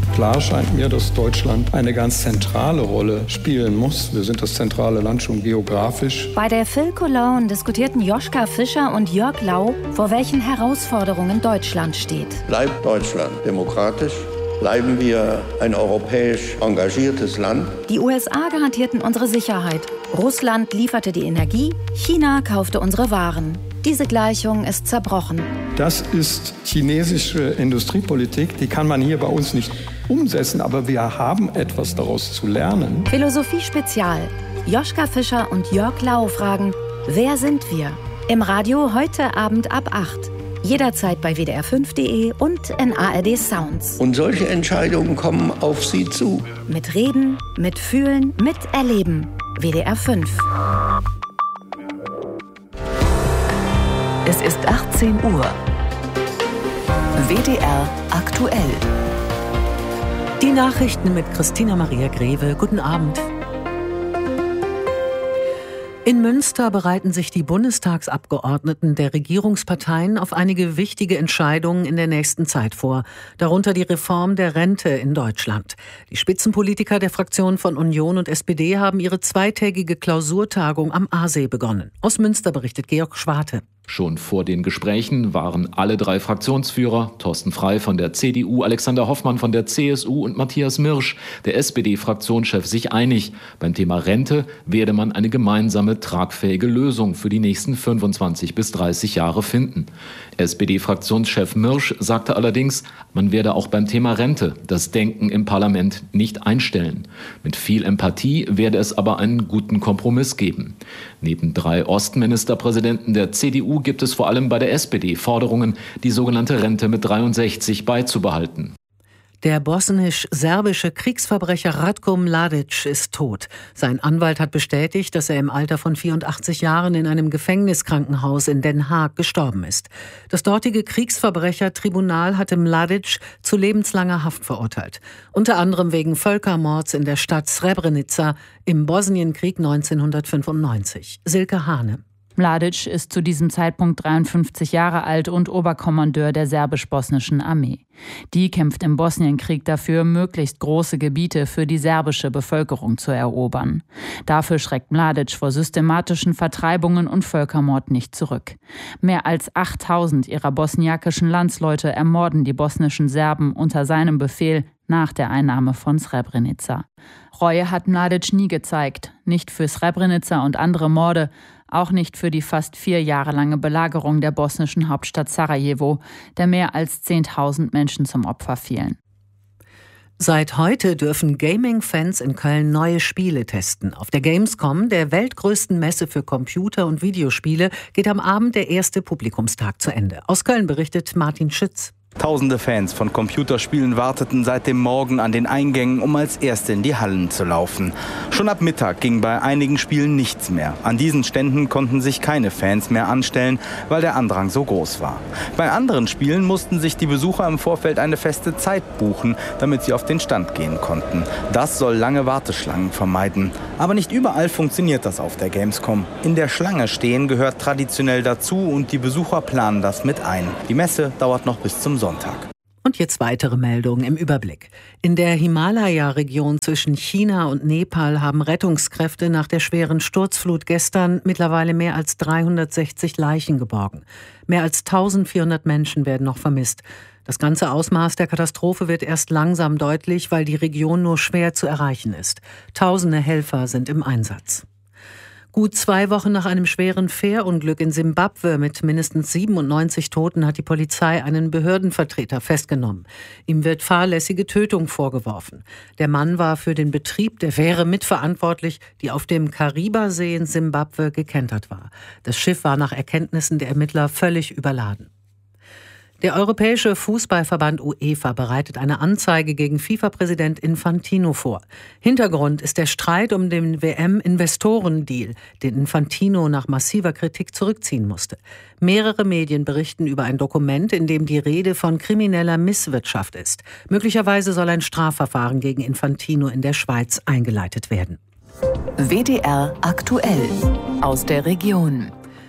Klar scheint mir, dass Deutschland eine ganz zentrale Rolle spielen muss. Wir sind das zentrale Land schon geografisch. Bei der Phil Cologne diskutierten Joschka Fischer und Jörg Lau, vor welchen Herausforderungen Deutschland steht. Bleibt Deutschland demokratisch? Bleiben wir ein europäisch engagiertes Land? Die USA garantierten unsere Sicherheit. Russland lieferte die Energie, China kaufte unsere Waren. Diese Gleichung ist zerbrochen. Das ist chinesische Industriepolitik, die kann man hier bei uns nicht umsetzen, aber wir haben etwas daraus zu lernen. Philosophie Spezial. Joschka Fischer und Jörg Lau fragen, wer sind wir? Im Radio heute Abend ab 8. Jederzeit bei wdr5.de und in ARD Sounds. Und solche Entscheidungen kommen auf Sie zu. Mit Reden, mit Fühlen, mit Erleben. WDR 5. Es ist 18 Uhr. WDR aktuell. Die Nachrichten mit Christina Maria Greve. Guten Abend. In Münster bereiten sich die Bundestagsabgeordneten der Regierungsparteien auf einige wichtige Entscheidungen in der nächsten Zeit vor, darunter die Reform der Rente in Deutschland. Die Spitzenpolitiker der Fraktionen von Union und SPD haben ihre zweitägige Klausurtagung am Aasee begonnen. Aus Münster berichtet Georg Schwarte. Schon vor den Gesprächen waren alle drei Fraktionsführer, Thorsten Frey von der CDU, Alexander Hoffmann von der CSU und Matthias Mirsch, der SPD-Fraktionschef, sich einig. Beim Thema Rente werde man eine gemeinsame, tragfähige Lösung für die nächsten 25 bis 30 Jahre finden. SPD-Fraktionschef Mirsch sagte allerdings, man werde auch beim Thema Rente das Denken im Parlament nicht einstellen. Mit viel Empathie werde es aber einen guten Kompromiss geben. Neben 3 Ostministerpräsidenten der CDU gibt es vor allem bei der SPD Forderungen, die sogenannte Rente mit 63 beizubehalten. Der bosnisch-serbische Kriegsverbrecher Ratko Mladic ist tot. Sein Anwalt hat bestätigt, dass er im Alter von 84 Jahren in einem Gefängniskrankenhaus in Den Haag gestorben ist. Das dortige Kriegsverbrechertribunal hatte Mladic zu lebenslanger Haft verurteilt. Unter anderem wegen Völkermords in der Stadt Srebrenica im Bosnienkrieg 1995. Silke Hane. Mladic ist zu diesem Zeitpunkt 53 Jahre alt und Oberkommandeur der serbisch-bosnischen Armee. Die kämpft im Bosnienkrieg dafür, möglichst große Gebiete für die serbische Bevölkerung zu erobern. Dafür schreckt Mladic vor systematischen Vertreibungen und Völkermord nicht zurück. Mehr als 8000 ihrer bosniakischen Landsleute ermorden die bosnischen Serben unter seinem Befehl nach der Einnahme von Srebrenica. Reue hat Mladic nie gezeigt, nicht für Srebrenica und andere Morde, auch nicht für die fast 4 Jahre lange Belagerung der bosnischen Hauptstadt Sarajevo, der mehr als 10.000 Menschen zum Opfer fielen. Seit heute dürfen Gaming-Fans in Köln neue Spiele testen. Auf der Gamescom, der weltgrößten Messe für Computer- und Videospiele, geht am Abend der erste Publikumstag zu Ende. Aus Köln berichtet Martin Schütz. Tausende Fans von Computerspielen warteten seit dem Morgen an den Eingängen, um als Erste in die Hallen zu laufen. Schon ab Mittag ging bei einigen Spielen nichts mehr. An diesen Ständen konnten sich keine Fans mehr anstellen, weil der Andrang so groß war. Bei anderen Spielen mussten sich die Besucher im Vorfeld eine feste Zeit buchen, damit sie auf den Stand gehen konnten. Das soll lange Warteschlangen vermeiden. Aber nicht überall funktioniert das auf der Gamescom. In der Schlange stehen gehört traditionell dazu und die Besucher planen das mit ein. Die Messe dauert noch bis zum Sonntag. Und jetzt weitere Meldungen im Überblick. In der Himalaya-Region zwischen China und Nepal haben Rettungskräfte nach der schweren Sturzflut gestern mittlerweile mehr als 360 Leichen geborgen. Mehr als 1400 Menschen werden noch vermisst. Das ganze Ausmaß der Katastrophe wird erst langsam deutlich, weil die Region nur schwer zu erreichen ist. Tausende Helfer sind im Einsatz. Gut 2 Wochen nach einem schweren Fährunglück in Simbabwe mit mindestens 97 Toten hat die Polizei einen Behördenvertreter festgenommen. Ihm wird fahrlässige Tötung vorgeworfen. Der Mann war für den Betrieb der Fähre mitverantwortlich, die auf dem Kariba-See in Simbabwe gekentert war. Das Schiff war nach Erkenntnissen der Ermittler völlig überladen. Der Europäische Fußballverband UEFA bereitet eine Anzeige gegen FIFA-Präsident Infantino vor. Hintergrund ist der Streit um den WM-Investorendeal, den Infantino nach massiver Kritik zurückziehen musste. Mehrere Medien berichten über ein Dokument, in dem die Rede von krimineller Misswirtschaft ist. Möglicherweise soll ein Strafverfahren gegen Infantino in der Schweiz eingeleitet werden. WDR aktuell aus der Region.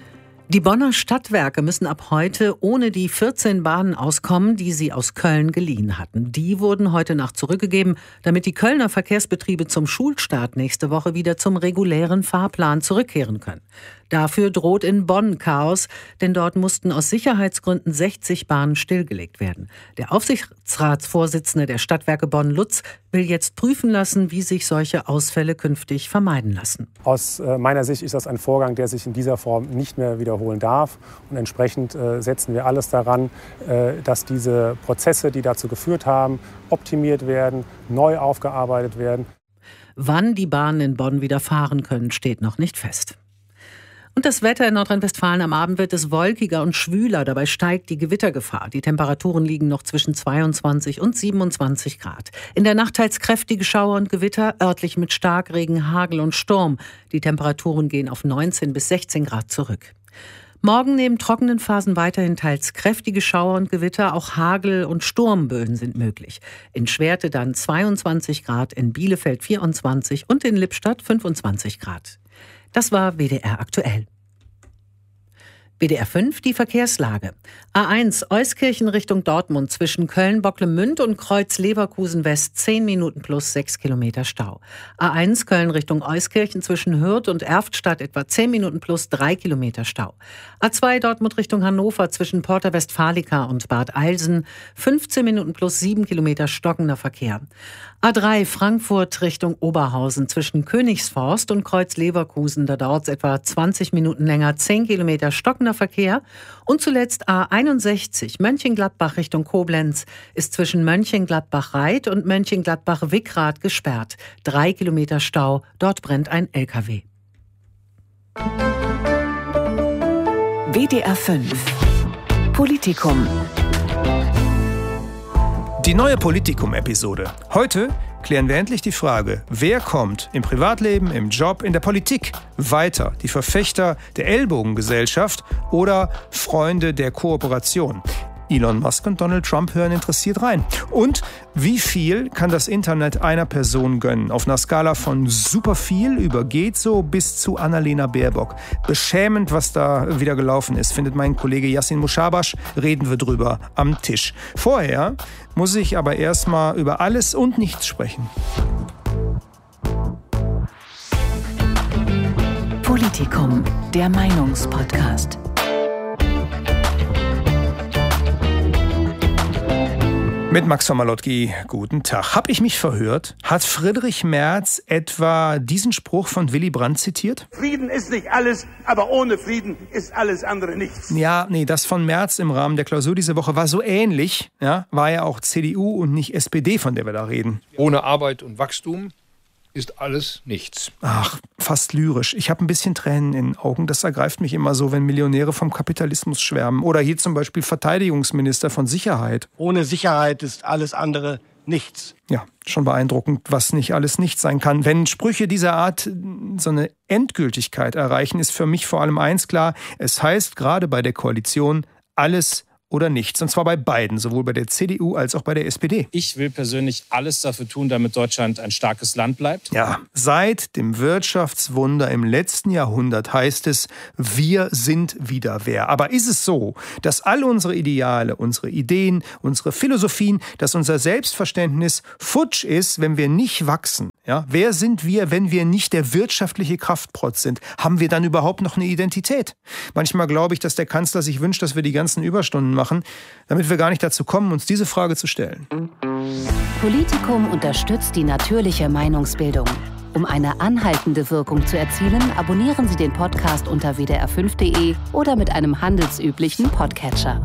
Die Bonner Stadtwerke müssen ab heute ohne die 14 Bahnen auskommen, die sie aus Köln geliehen hatten. Die wurden heute Nacht zurückgegeben, damit die Kölner Verkehrsbetriebe zum Schulstart nächste Woche wieder zum regulären Fahrplan zurückkehren können. Dafür droht in Bonn Chaos, denn dort mussten aus Sicherheitsgründen 60 Bahnen stillgelegt werden. Der Aufsichtsratsvorsitzende der Stadtwerke Bonn, Lutz, will jetzt prüfen lassen, wie sich solche Ausfälle künftig vermeiden lassen. Aus meiner Sicht ist das ein Vorgang, der sich in dieser Form nicht mehr wiederholen darf. Und entsprechend setzen wir alles daran, dass diese Prozesse, die dazu geführt haben, optimiert werden, neu aufgearbeitet werden. Wann die Bahnen in Bonn wieder fahren können, steht noch nicht fest. Und das Wetter in Nordrhein-Westfalen: am Abend wird es wolkiger und schwüler. Dabei steigt die Gewittergefahr. Die Temperaturen liegen noch zwischen 22 und 27 Grad. In der Nacht teils kräftige Schauer und Gewitter, örtlich mit Starkregen, Hagel und Sturm. Die Temperaturen gehen auf 19 bis 16 Grad zurück. Morgen neben trockenen Phasen weiterhin teils kräftige Schauer und Gewitter. Auch Hagel- und Sturmböen sind möglich. In Schwerte dann 22 Grad, in Bielefeld 24 und in Lippstadt 25 Grad. Das war WDR aktuell. WDR 5, die Verkehrslage. A1 Euskirchen Richtung Dortmund zwischen Köln-Bocklemünd und Kreuz West 10 Minuten plus 6 Kilometer Stau. A1 Köln Richtung Euskirchen zwischen Hürth und Erftstadt etwa 10 Minuten plus 3 Kilometer Stau. A2 Dortmund Richtung Hannover zwischen Porta Westfalica und Bad Eilsen 15 Minuten plus 7 Kilometer stockender Verkehr. A3 Frankfurt Richtung Oberhausen zwischen Königsforst und Kreuz-Leverkusen, da dauert es etwa 20 Minuten länger, 10 Kilometer stockender Verkehr. Und zuletzt A61 Mönchengladbach Richtung Koblenz ist zwischen Mönchengladbach-Reit und Mönchengladbach-Wickrath gesperrt. 3 Kilometer Stau, dort brennt ein LKW. WDR 5 Politikum. Die neue Politikum-Episode. Heute klären wir endlich die Frage, wer kommt im Privatleben, im Job, in der Politik weiter? Die Verfechter der Ellbogengesellschaft oder Freunde der Kooperation? Elon Musk und Donald Trump hören interessiert rein. Und wie viel kann das Internet einer Person gönnen? Auf einer Skala von super viel über geht so bis zu Annalena Baerbock. Beschämend, was da wieder gelaufen ist, findet mein Kollege Yassin Mushabash. Reden wir drüber am Tisch. Vorher muss ich aber erstmal über alles und nichts sprechen. Politikum, der Meinungspodcast. Mit Max von Malotki, guten Tag. Hab ich mich verhört? Hat Friedrich Merz etwa diesen Spruch von Willy Brandt zitiert? Frieden ist nicht alles, aber ohne Frieden ist alles andere nichts. Ja, nee, das von Merz im Rahmen der Klausur diese Woche war so ähnlich. Ja, war ja auch CDU und nicht SPD, von der wir da reden. Ohne Arbeit und Wachstum ist alles nichts. Ach, fast lyrisch. Ich habe ein bisschen Tränen in den Augen. Das ergreift mich immer so, wenn Millionäre vom Kapitalismus schwärmen. Oder hier zum Beispiel Verteidigungsminister von Sicherheit. Ohne Sicherheit ist alles andere nichts. Ja, schon beeindruckend, was nicht alles nichts sein kann. Wenn Sprüche dieser Art so eine Endgültigkeit erreichen, ist für mich vor allem eins klar. Es heißt gerade bei der Koalition alles oder nichts. Und zwar bei beiden, sowohl bei der CDU als auch bei der SPD. Ich will persönlich alles dafür tun, damit Deutschland ein starkes Land bleibt. Ja, seit dem Wirtschaftswunder im letzten Jahrhundert heißt es, wir sind wieder wer. Aber ist es so, dass all unsere Ideale, unsere Ideen, unsere Philosophien, dass unser Selbstverständnis futsch ist, wenn wir nicht wachsen? Ja, wer sind wir, wenn wir nicht der wirtschaftliche Kraftprotz sind? Haben wir dann überhaupt noch eine Identität? Manchmal glaube ich, dass der Kanzler sich wünscht, dass wir die ganzen Überstunden machen, damit wir gar nicht dazu kommen, uns diese Frage zu stellen. Politikum unterstützt die natürliche Meinungsbildung. Um eine anhaltende Wirkung zu erzielen, abonnieren Sie den Podcast unter wdr5.de oder mit einem handelsüblichen Podcatcher.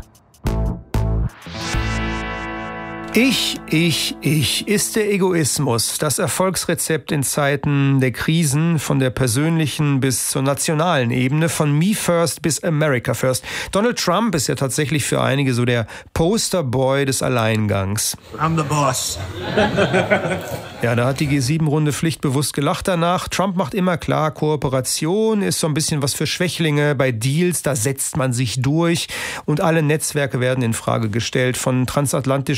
Ich ist der Egoismus das Erfolgsrezept in Zeiten der Krisen, von der persönlichen bis zur nationalen Ebene, von Me First bis America First. Donald Trump ist ja tatsächlich für einige so der Posterboy des Alleingangs. I'm the boss. Ja, da hat die G7-Runde pflichtbewusst gelacht danach. Trump macht immer klar, Kooperation ist so ein bisschen was für Schwächlinge. Bei Deals, da setzt man sich durch und alle Netzwerke werden in Frage gestellt, von transatlantischen Traditionen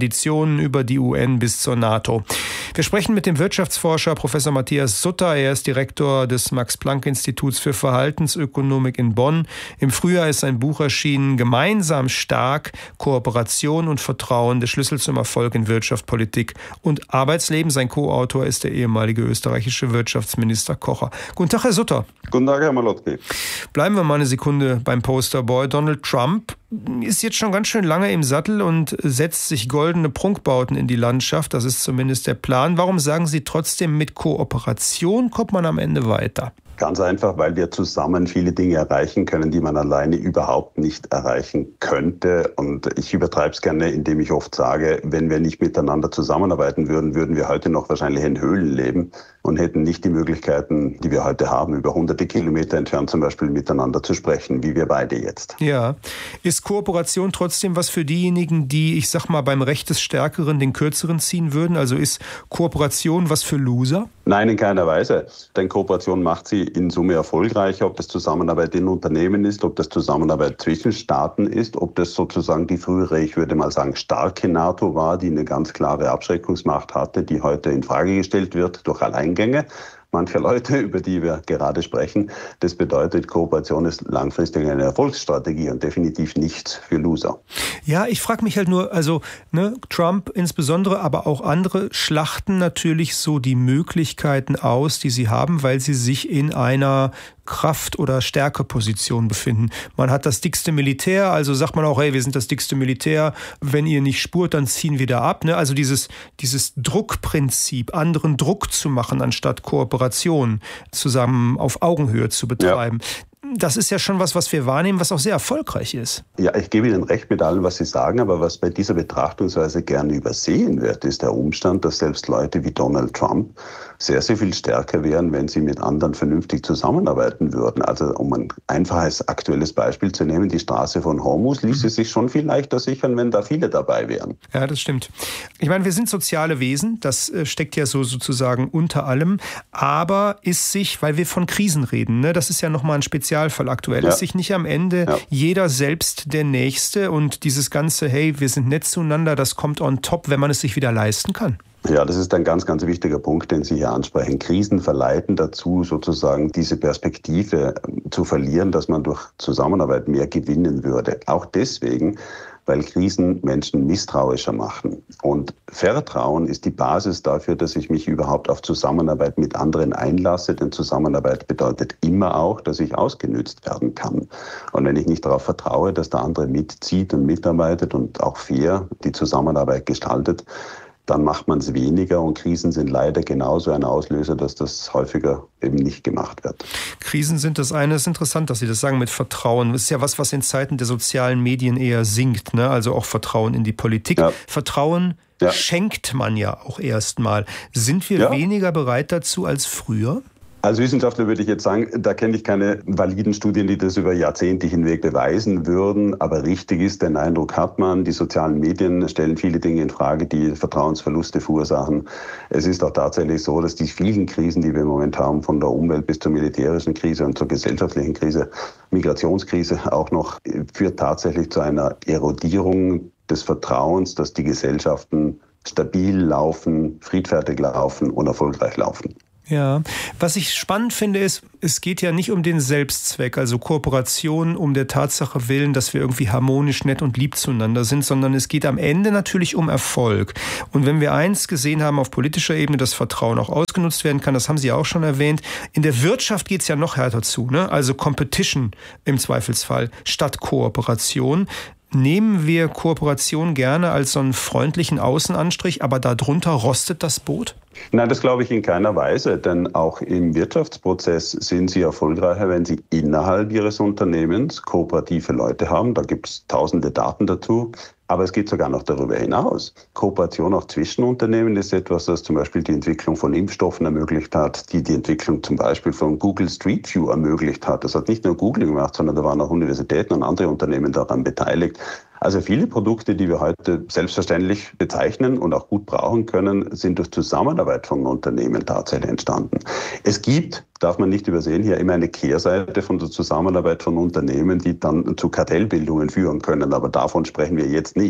Traditionen über die UN bis zur NATO. Wir sprechen mit dem Wirtschaftsforscher Professor Matthias Sutter. Er ist Direktor des Max-Planck-Instituts für Verhaltensökonomik in Bonn. Im Frühjahr ist sein Buch erschienen, Gemeinsam stark, Kooperation und Vertrauen, der Schlüssel zum Erfolg in Wirtschaft, Politik und Arbeitsleben. Sein Co-Autor ist der ehemalige österreichische Wirtschaftsminister Kocher. Guten Tag, Herr Sutter. Guten Tag, Herr Malotki. Bleiben wir mal eine Sekunde beim Posterboy. Donald Trump ist jetzt schon ganz schön lange im Sattel und setzt sich goldene Prunkbauten in die Landschaft. Das ist zumindest der Plan. Warum sagen Sie trotzdem, mit Kooperation kommt man am Ende weiter? Ganz einfach, weil wir zusammen viele Dinge erreichen können, die man alleine überhaupt nicht erreichen könnte. Und ich übertreibe es gerne, indem ich oft sage, wenn wir nicht miteinander zusammenarbeiten würden, würden wir heute noch wahrscheinlich in Höhlen leben und hätten nicht die Möglichkeiten, die wir heute haben, über hunderte Kilometer entfernt zum Beispiel miteinander zu sprechen, wie wir beide jetzt. Ja. Ist Kooperation trotzdem was für diejenigen, die, ich sag mal, beim Recht des Stärkeren den Kürzeren ziehen würden? Also ist Kooperation was für Loser? Nein, in keiner Weise. Denn Kooperation macht sie in Summe erfolgreicher, ob das Zusammenarbeit in Unternehmen ist, ob das Zusammenarbeit zwischen Staaten ist, ob das sozusagen die frühere, ich würde mal sagen, starke NATO war, die eine ganz klare Abschreckungsmacht hatte, die heute in Frage gestellt wird durch Alleingänge mancher Leute, über die wir gerade sprechen. Das bedeutet, Kooperation ist langfristig eine Erfolgsstrategie und definitiv nichts für Loser. Ja, ich frage mich halt nur, also Trump insbesondere, aber auch andere schlachten natürlich so die Möglichkeiten aus, die sie haben, weil sie sich in einer Kraft- oder Stärkeposition befinden. Man hat das dickste Militär, also sagt man auch, hey, wir sind das dickste Militär, wenn ihr nicht spurt, dann ziehen wir da ab. Also dieses Druckprinzip, anderen Druck zu machen, anstatt Kooperation zusammen auf Augenhöhe zu betreiben. Ja. Das ist ja schon was wir wahrnehmen, was auch sehr erfolgreich ist. Ja, ich gebe Ihnen recht mit allem, was Sie sagen, aber was bei dieser Betrachtungsweise gerne übersehen wird, ist der Umstand, dass selbst Leute wie Donald Trump sehr, sehr viel stärker wären, wenn sie mit anderen vernünftig zusammenarbeiten würden. Also um ein einfaches aktuelles Beispiel zu nehmen, die Straße von Hormuz ließe sich schon viel leichter sichern, wenn da viele dabei wären. Ja, das stimmt. Ich meine, wir sind soziale Wesen, das steckt ja so sozusagen unter allem, aber ist sich, weil wir von Krisen reden, das ist ja nochmal ein Spezialfall aktuell, ist sich nicht am Ende jeder selbst der Nächste und dieses ganze, hey, wir sind nett zueinander, das kommt on top, wenn man es sich wieder leisten kann? Ja, das ist ein ganz, ganz wichtiger Punkt, den Sie hier ansprechen. Krisen verleiten dazu, sozusagen diese Perspektive zu verlieren, dass man durch Zusammenarbeit mehr gewinnen würde. Auch deswegen, weil Krisen Menschen misstrauischer machen. Und Vertrauen ist die Basis dafür, dass ich mich überhaupt auf Zusammenarbeit mit anderen einlasse. Denn Zusammenarbeit bedeutet immer auch, dass ich ausgenützt werden kann. Und wenn ich nicht darauf vertraue, dass der andere mitzieht und mitarbeitet und auch fair die Zusammenarbeit gestaltet, dann macht man es weniger und Krisen sind leider genauso ein Auslöser, dass das häufiger eben nicht gemacht wird. Krisen sind das eine. Es ist interessant, dass Sie das sagen mit Vertrauen. Das ist ja was in Zeiten der sozialen Medien eher sinkt, Also auch Vertrauen in die Politik. Ja. Vertrauen schenkt man ja auch erstmal. Sind wir weniger bereit dazu als früher? Als Wissenschaftler würde ich jetzt sagen, da kenne ich keine validen Studien, die das über Jahrzehnte hinweg beweisen würden. Aber richtig ist, den Eindruck hat man, die sozialen Medien stellen viele Dinge in Frage, die Vertrauensverluste verursachen. Es ist auch tatsächlich so, dass die vielen Krisen, die wir im Moment haben, von der Umwelt bis zur militärischen Krise und zur gesellschaftlichen Krise, Migrationskrise auch noch, führt tatsächlich zu einer Erodierung des Vertrauens, dass die Gesellschaften stabil laufen, friedfertig laufen und erfolgreich laufen. Ja, was ich spannend finde ist, es geht ja nicht um den Selbstzweck, also Kooperation um der Tatsache willen, dass wir irgendwie harmonisch, nett und lieb zueinander sind, sondern es geht am Ende natürlich um Erfolg. Und wenn wir eins gesehen haben auf politischer Ebene, dass Vertrauen auch ausgenutzt werden kann, das haben Sie auch schon erwähnt, in der Wirtschaft geht es ja noch härter zu, Also Competition im Zweifelsfall statt Kooperation. Nehmen wir Kooperation gerne als so einen freundlichen Außenanstrich, aber darunter rostet das Boot? Nein, das glaube ich in keiner Weise, denn auch im Wirtschaftsprozess sind Sie erfolgreicher, wenn Sie innerhalb Ihres Unternehmens kooperative Leute haben. Da gibt es tausende Daten dazu. Aber es geht sogar noch darüber hinaus. Kooperation auch zwischen Unternehmen ist etwas, das zum Beispiel die Entwicklung von Impfstoffen ermöglicht hat, die Entwicklung zum Beispiel von Google Street View ermöglicht hat. Das hat nicht nur Google gemacht, sondern da waren auch Universitäten und andere Unternehmen daran beteiligt. Also viele Produkte, die wir heute selbstverständlich bezeichnen und auch gut brauchen können, sind durch Zusammenarbeit von Unternehmen tatsächlich entstanden. Es gibt, darf man nicht übersehen, hier immer eine Kehrseite von der Zusammenarbeit von Unternehmen, die dann zu Kartellbildungen führen können. Aber davon sprechen wir jetzt nicht.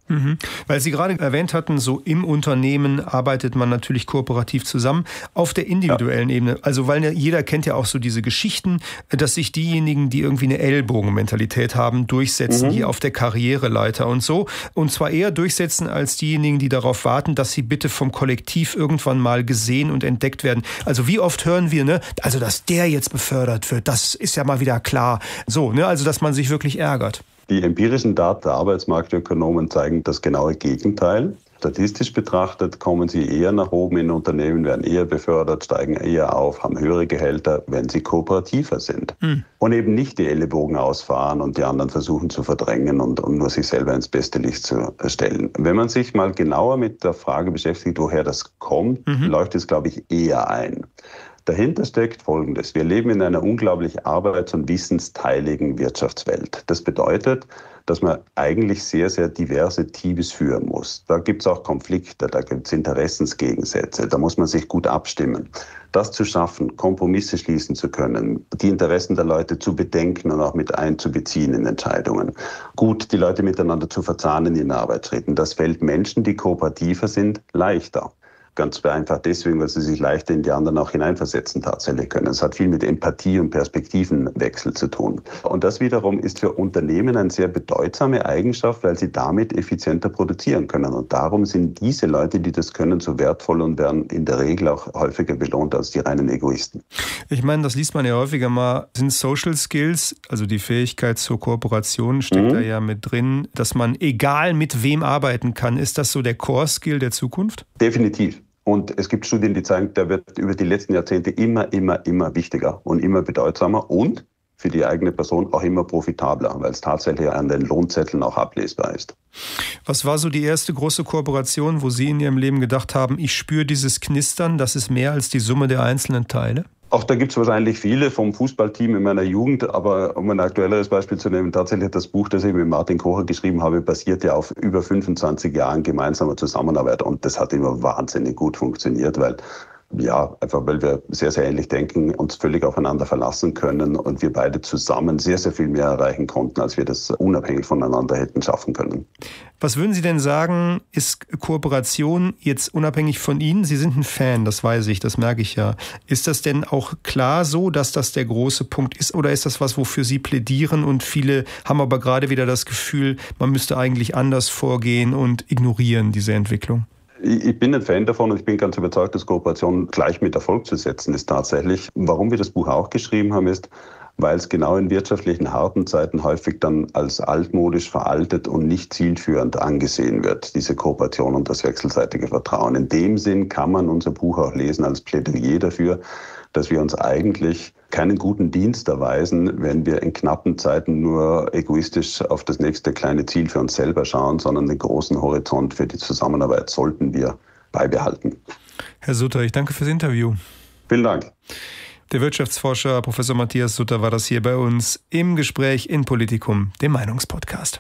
Weil Sie gerade erwähnt hatten, so im Unternehmen arbeitet man natürlich kooperativ zusammen auf der individuellen Ebene. Also weil jeder kennt ja auch so diese Geschichten, dass sich diejenigen, die irgendwie eine Ellbogenmentalität haben, durchsetzen, die auf der Karriereleiter und so. Und zwar eher durchsetzen als diejenigen, die darauf warten, dass sie bitte vom Kollektiv irgendwann mal gesehen und entdeckt werden. Also wie oft hören wir, ne, also dass der jetzt befördert wird, das ist ja mal wieder klar. So, ne, also dass man sich wirklich ärgert. Die empirischen Daten der Arbeitsmarktökonomen zeigen das genaue Gegenteil. Statistisch betrachtet kommen sie eher nach oben in Unternehmen, werden eher befördert, steigen eher auf, haben höhere Gehälter, wenn sie kooperativer sind. Und eben nicht die Ellenbogen ausfahren und die anderen versuchen zu verdrängen und nur sich selber ins beste Licht zu stellen. Wenn man sich mal genauer mit der Frage beschäftigt, woher das kommt, leuchtet es, glaube ich, eher ein. Dahinter steckt Folgendes. Wir leben in einer unglaublich arbeits- und wissensteiligen Wirtschaftswelt. Das bedeutet, dass man eigentlich sehr, sehr diverse Teams führen muss. Da gibt es auch Konflikte, da gibt es Interessensgegensätze, da muss man sich gut abstimmen. Das zu schaffen, Kompromisse schließen zu können, die Interessen der Leute zu bedenken und auch mit einzubeziehen in Entscheidungen. Gut, die Leute miteinander zu verzahnen in Arbeitsschritten, das fällt Menschen, die kooperativer sind, leichter. Ganz einfach deswegen, weil sie sich leichter in die anderen auch hineinversetzen tatsächlich können. Es hat viel mit Empathie und Perspektivenwechsel zu tun. Und das wiederum ist für Unternehmen eine sehr bedeutsame Eigenschaft, weil sie damit effizienter produzieren können. Und darum sind diese Leute, die das können, so wertvoll und werden in der Regel auch häufiger belohnt als die reinen Egoisten. Ich meine, das liest man ja häufiger mal, sind Social Skills, also die Fähigkeit zur Kooperation steckt da ja mit drin, dass man egal mit wem arbeiten kann. Ist das so der Core-Skill der Zukunft? Definitiv. Und es gibt Studien, die zeigen, der wird über die letzten Jahrzehnte immer wichtiger und immer bedeutsamer und für die eigene Person auch immer profitabler, weil es tatsächlich an den Lohnzetteln auch ablesbar ist. Was war so die erste große Kooperation, wo Sie in Ihrem Leben gedacht haben, ich spüre dieses Knistern, das ist mehr als die Summe der einzelnen Teile? Auch da gibt es wahrscheinlich viele vom Fußballteam in meiner Jugend, aber um ein aktuelleres Beispiel zu nehmen, tatsächlich das Buch, das ich mit Martin Kocher geschrieben habe, basiert ja auf über 25 Jahren gemeinsamer Zusammenarbeit und das hat immer wahnsinnig gut funktioniert, weil wir sehr, sehr ähnlich denken, uns völlig aufeinander verlassen können und wir beide zusammen sehr, sehr viel mehr erreichen konnten, als wir das unabhängig voneinander hätten schaffen können. Was würden Sie denn sagen, ist Kooperation jetzt unabhängig von Ihnen? Sie sind ein Fan, das weiß ich, das merke ich ja. Ist das denn auch klar so, dass das der große Punkt ist oder ist das was, wofür Sie plädieren und viele haben aber gerade wieder das Gefühl, man müsste eigentlich anders vorgehen und ignorieren diese Entwicklung? Ich bin ein Fan davon und ich bin ganz überzeugt, dass Kooperation gleich mit Erfolg zu setzen ist tatsächlich. Warum wir das Buch auch geschrieben haben, ist, weil es genau in wirtschaftlichen harten Zeiten häufig dann als altmodisch veraltet und nicht zielführend angesehen wird, diese Kooperation und das wechselseitige Vertrauen. In dem Sinn kann man unser Buch auch lesen als Plädoyer dafür, dass wir uns eigentlich keinen guten Dienst erweisen, wenn wir in knappen Zeiten nur egoistisch auf das nächste kleine Ziel für uns selber schauen, sondern den großen Horizont für die Zusammenarbeit sollten wir beibehalten. Herr Sutter, ich danke fürs Interview. Vielen Dank. Der Wirtschaftsforscher Professor Matthias Sutter war das hier bei uns im Gespräch in Politikum, dem Meinungspodcast.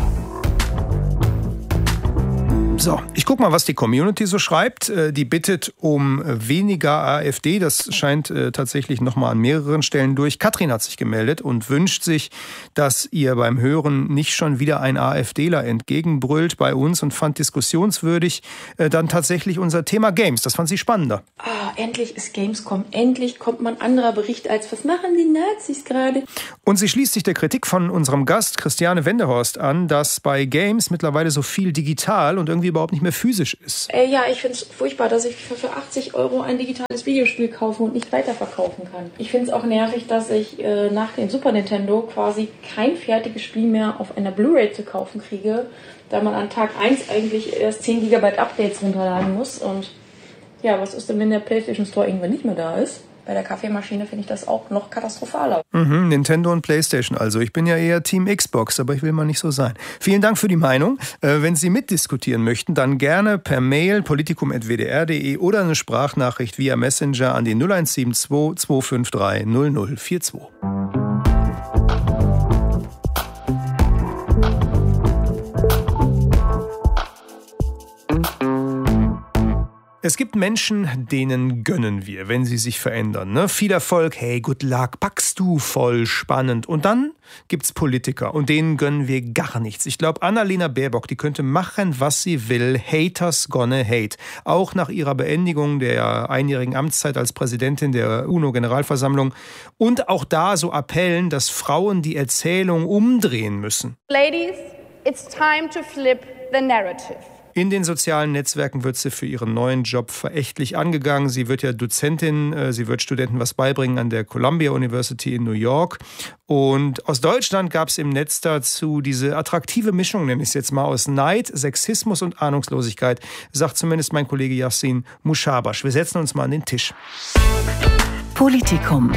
So, ich gucke mal, was die Community so schreibt. Die bittet um weniger AfD. Das scheint tatsächlich nochmal an mehreren Stellen durch. Katrin hat sich gemeldet und wünscht sich, dass ihr beim Hören nicht schon wieder ein AfDler entgegenbrüllt bei uns und fand diskussionswürdig dann tatsächlich unser Thema Games. Das fand sie spannender. Endlich ist Gamescom. Endlich kommt mal ein anderer Bericht als, was machen die Nazis gerade? Und sie schließt sich der Kritik von unserem Gast Christiane Wendehorst an, dass bei Games mittlerweile so viel digital und irgendwie überhaupt nicht mehr physisch ist. Ich finde es furchtbar, dass ich für 80 € ein digitales Videospiel kaufe und nicht weiterverkaufen kann. Ich finde es auch nervig, dass ich nach dem Super Nintendo quasi kein fertiges Spiel mehr auf einer Blu-ray zu kaufen kriege, da man an Tag 1 eigentlich erst 10 GB Updates runterladen muss. Und ja, was ist denn, wenn der PlayStation Store irgendwann nicht mehr da ist? Bei der Kaffeemaschine finde ich das auch noch katastrophaler. Nintendo und PlayStation also. Ich bin ja eher Team Xbox, aber ich will mal nicht so sein. Vielen Dank für die Meinung. Wenn Sie mitdiskutieren möchten, dann gerne per Mail politikum@wdr.de oder eine Sprachnachricht via Messenger an die 0172 253 0042. Es gibt Menschen, denen gönnen wir, wenn sie sich verändern. Ne? Viel Erfolg, hey, good luck, packst du, voll spannend. Und dann gibt's Politiker und denen gönnen wir gar nichts. Ich glaube, Annalena Baerbock, die könnte machen, was sie will. Haters gonna hate. Auch nach ihrer Beendigung der einjährigen Amtszeit als Präsidentin der UNO-Generalversammlung. Und auch da so Appellen, dass Frauen die Erzählung umdrehen müssen. Ladies, it's time to flip the narrative. In den sozialen Netzwerken wird sie für ihren neuen Job verächtlich angegangen. Sie wird ja Dozentin, sie wird Studenten was beibringen an der Columbia University in New York. Und aus Deutschland gab es im Netz dazu diese attraktive Mischung, nenne ich es jetzt mal, aus Neid, Sexismus und Ahnungslosigkeit, sagt zumindest mein Kollege Yassin Mushabash. Wir setzen uns mal an den Tisch. Politikum.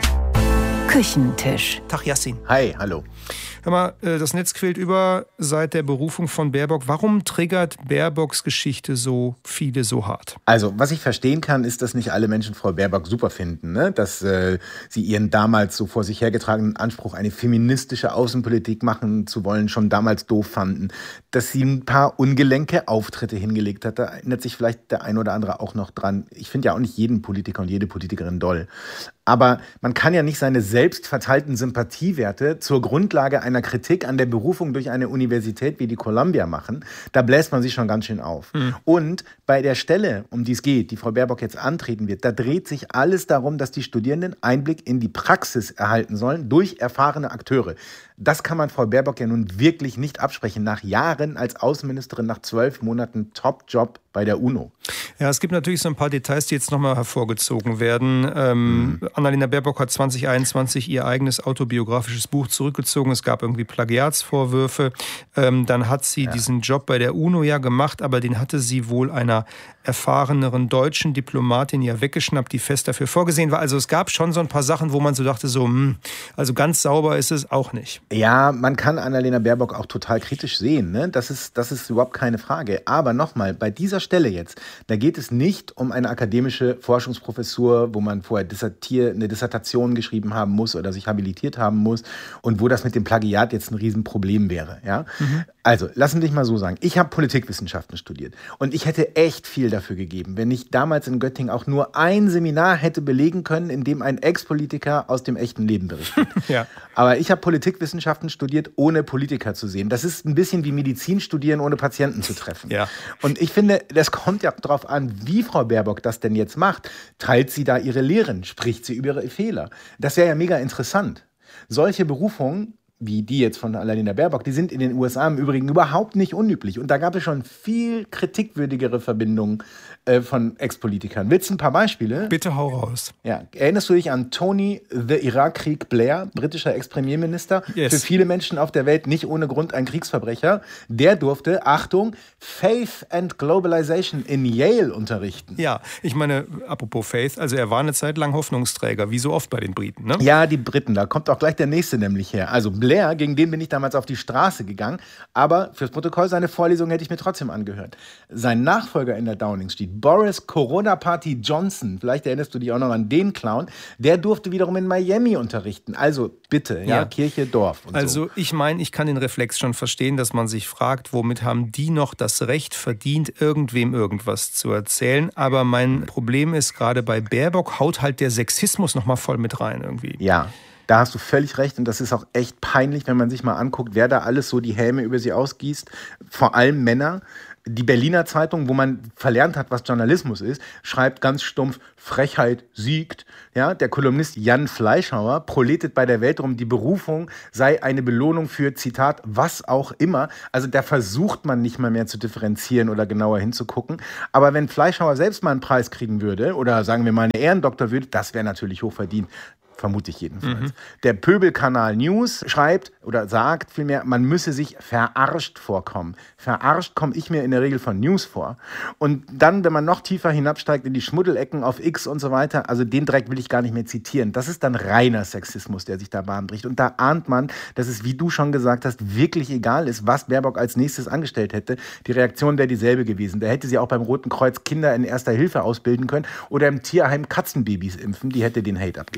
Küchentisch. Tag Yassin. Hi, hallo. Hör mal, das Netz quillt über seit der Berufung von Baerbock. Warum triggert Baerbocks Geschichte so viele so hart? Also, was ich verstehen kann, ist, dass nicht alle Menschen Frau Baerbock super finden, ne? Dass sie ihren damals so vor sich hergetragenen Anspruch, eine feministische Außenpolitik machen zu wollen, schon damals doof fanden. Dass sie ein paar ungelenke Auftritte hingelegt hat, da erinnert sich vielleicht der ein oder andere auch noch dran. Ich finde ja auch nicht jeden Politiker und jede Politikerin doll. Aber man kann ja nicht seine selbst verteilten Sympathiewerte zur Grundlage einer Kritik an der Berufung durch eine Universität wie die Columbia machen. Da bläst man sich schon ganz schön auf. Und bei der Stelle, um die es geht, die Frau Baerbock jetzt antreten wird, da dreht sich alles darum, dass die Studierenden Einblick in die Praxis erhalten sollen durch erfahrene Akteure. Das kann man Frau Baerbock ja nun wirklich nicht absprechen. Nach Jahren als Außenministerin, nach 12 Monaten Top-Job bei der UNO. Ja, es gibt natürlich so ein paar Details, die jetzt nochmal hervorgezogen werden. Annalena Baerbock hat 2021 ihr eigenes autobiografisches Buch zurückgezogen. Es gab irgendwie Plagiatsvorwürfe. Dann hat sie diesen Job bei der UNO ja gemacht, aber den hatte sie wohl einer erfahreneren deutschen Diplomatin ja weggeschnappt, die fest dafür vorgesehen war. Also es gab schon so ein paar Sachen, wo man so dachte, also ganz sauber ist es auch nicht. Ja, man kann Annalena Baerbock auch total kritisch sehen, ne? Das ist überhaupt keine Frage. Aber nochmal, bei dieser Stelle jetzt, da geht es nicht um eine akademische Forschungsprofessur, wo man vorher eine Dissertation geschrieben haben muss oder sich habilitiert haben muss und wo das mit dem Plagiat jetzt ein Riesenproblem wäre. Ja? Also, lass mich mal so sagen. Ich habe Politikwissenschaften studiert und ich hätte echt viel dafür gegeben, wenn ich damals in Göttingen auch nur ein Seminar hätte belegen können, in dem ein Ex-Politiker aus dem echten Leben berichtet. Ja. Aber ich habe Politikwissenschaften studiert, ohne Politiker zu sehen. Das ist ein bisschen wie Medizin studieren, ohne Patienten zu treffen. Ja. Und ich finde, das kommt ja darauf an, wie Frau Baerbock das denn jetzt macht. Teilt sie da ihre Lehren? Spricht sie über ihre Fehler? Das wäre ja mega interessant. Solche Berufungen, wie die jetzt von Annalena Baerbock, die sind in den USA im Übrigen überhaupt nicht unüblich. Und da gab es schon viel kritikwürdigere Verbindungen von Ex-Politikern. Willst du ein paar Beispiele? Bitte hau raus. Ja. Erinnerst du dich an Tony the Irakkrieg Blair, britischer Ex-Premierminister? Yes. Für viele Menschen auf der Welt nicht ohne Grund ein Kriegsverbrecher. Der durfte, Achtung, Faith and Globalization in Yale unterrichten. Ja, ich meine, apropos Faith, also er war eine Zeit lang Hoffnungsträger, wie so oft bei den Briten, ne? Ja, die Briten, da kommt auch gleich der nächste nämlich her. Also Blair, gegen den bin ich damals auf die Straße gegangen, aber fürs Protokoll, seine Vorlesung hätte ich mir trotzdem angehört. Sein Nachfolger in der Downing Street, Boris Corona-Party Johnson, vielleicht erinnerst du dich auch noch an den Clown, der durfte wiederum in Miami unterrichten. Also bitte, ja. Kirche, Dorf und also ich meine, ich kann den Reflex schon verstehen, dass man sich fragt, womit haben die noch das Recht verdient, irgendwem irgendwas zu erzählen. Aber mein Problem ist, gerade bei Baerbock haut halt der Sexismus nochmal voll mit rein irgendwie. Ja. Da hast du völlig recht und das ist auch echt peinlich, wenn man sich mal anguckt, wer da alles so die Häme über sie ausgießt. Vor allem Männer. Die Berliner Zeitung, wo man verlernt hat, was Journalismus ist, schreibt ganz stumpf, Frechheit siegt. Ja, der Kolumnist Jan Fleischhauer proletet bei der Welt rum, die Berufung sei eine Belohnung für, Zitat, was auch immer. Also da versucht man nicht mal mehr zu differenzieren oder genauer hinzugucken. Aber wenn Fleischhauer selbst mal einen Preis kriegen würde oder sagen wir mal eine Ehrendoktor würde, das wäre natürlich hochverdient. Vermute ich jedenfalls. Der Pöbelkanal News schreibt oder sagt vielmehr, man müsse sich verarscht vorkommen. Verarscht komme ich mir in der Regel von News vor. Und dann, wenn man noch tiefer hinabsteigt in die Schmuddelecken auf X und so weiter, also den Dreck will ich gar nicht mehr zitieren. Das ist dann reiner Sexismus, der sich da Bahn bricht. Und da ahnt man, dass es, wie du schon gesagt hast, wirklich egal ist, was Baerbock als nächstes angestellt hätte. Die Reaktion wäre dieselbe gewesen. Da hätte sie auch beim Roten Kreuz Kinder in Erster Hilfe ausbilden können oder im Tierheim Katzenbabys impfen. Die hätte den Hate abgekriegt. Also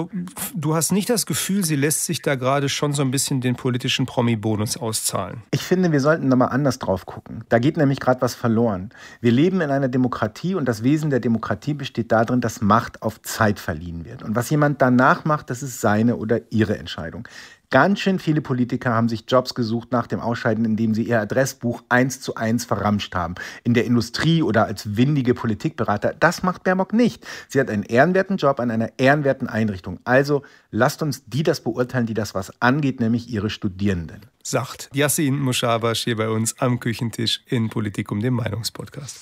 Also du hast nicht das Gefühl, sie lässt sich da gerade schon so ein bisschen den politischen Promi-Bonus auszahlen? Ich finde, wir sollten da mal anders drauf gucken. Da geht nämlich gerade was verloren. Wir leben in einer Demokratie und das Wesen der Demokratie besteht darin, dass Macht auf Zeit verliehen wird. Und was jemand danach macht, das ist seine oder ihre Entscheidung. Ganz schön viele Politiker haben sich Jobs gesucht nach dem Ausscheiden, indem sie ihr Adressbuch 1:1 verramscht haben. In der Industrie oder als windige Politikberater. Das macht Baerbock nicht. Sie hat einen ehrenwerten Job an einer ehrenwerten Einrichtung. Also lasst uns die das beurteilen, die das was angeht, nämlich ihre Studierenden. Sagt Yassin Moschabash hier bei uns am Küchentisch in Politikum, dem Meinungspodcast.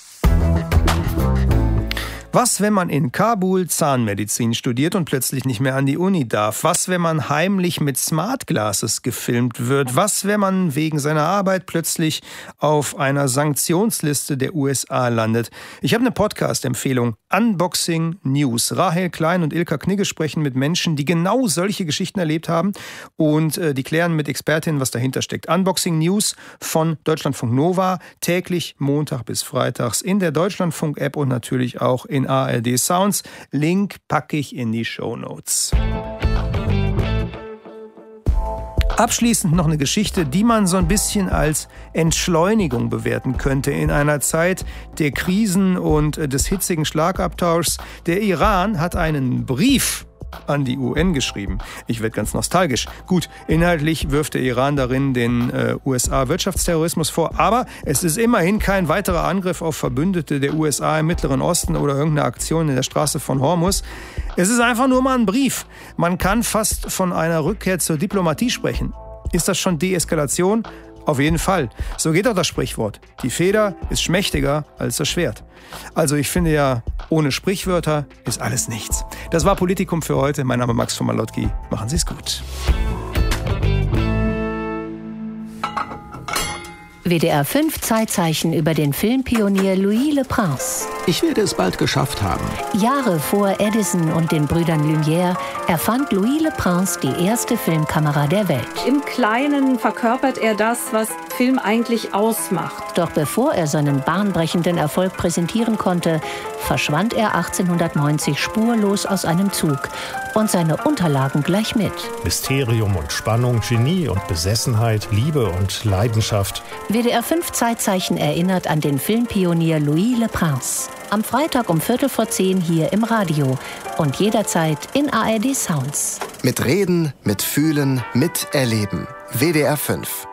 Was, wenn man in Kabul Zahnmedizin studiert und plötzlich nicht mehr an die Uni darf? Was, wenn man heimlich mit Smart Glasses gefilmt wird? Was, wenn man wegen seiner Arbeit plötzlich auf einer Sanktionsliste der USA landet? Ich habe eine Podcast-Empfehlung. Unboxing News. Rahel Klein und Ilka Knigge sprechen mit Menschen, die genau solche Geschichten erlebt haben und die klären mit Expertinnen, was dahinter steckt. Unboxing News von Deutschlandfunk Nova, täglich Montag bis Freitags in der Deutschlandfunk-App und natürlich auch in ARD Sounds. Link packe ich in die Shownotes. Abschließend noch eine Geschichte, die man so ein bisschen als Entschleunigung bewerten könnte in einer Zeit der Krisen und des hitzigen Schlagabtauschs. Der Iran hat einen Brief an die UN geschrieben. Ich werde ganz nostalgisch. Gut, inhaltlich wirft der Iran darin den USA Wirtschaftsterrorismus vor, aber es ist immerhin kein weiterer Angriff auf Verbündete der USA im Mittleren Osten oder irgendeine Aktion in der Straße von Hormuz. Es ist einfach nur mal ein Brief. Man kann fast von einer Rückkehr zur Diplomatie sprechen. Ist das schon Deeskalation? Auf jeden Fall. So geht auch das Sprichwort. Die Feder ist schmächtiger als das Schwert. Also ich finde ja, ohne Sprichwörter ist alles nichts. Das war Politikum für heute. Mein Name ist Max von Malotki. Machen Sie es gut. WDR 5 Zeitzeichen über den Filmpionier Louis Le Prince. Ich werde es bald geschafft haben. Jahre vor Edison und den Brüdern Lumière erfand Louis Le Prince die erste Filmkamera der Welt. Im Kleinen verkörpert er das, was Film eigentlich ausmacht. Doch bevor er seinen bahnbrechenden Erfolg präsentieren konnte, verschwand er 1890 spurlos aus einem Zug und seine Unterlagen gleich mit. Mysterium und Spannung, Genie und Besessenheit, Liebe und Leidenschaft. WDR 5 Zeitzeichen erinnert an den Filmpionier Louis Le Prince. Am Freitag um 9:45 hier im Radio und jederzeit in ARD Sounds. Mit Reden, mit Fühlen, mit Erleben. WDR 5.